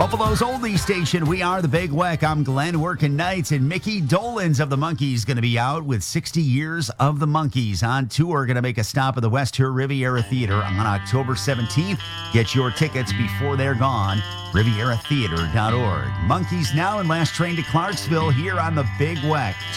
Buffalo's oldie station. We are the Big Weck. I'm Glenn working nights, and Mickey Dolenz of the Monkees going to be out with 60 Years of the Monkees on tour. Going to make a stop at the West Hill Riviera Theater on October 17th. Get your tickets before they're gone. RivieraTheater.org. Monkees now and last train to Clarksville here on the Big Weck.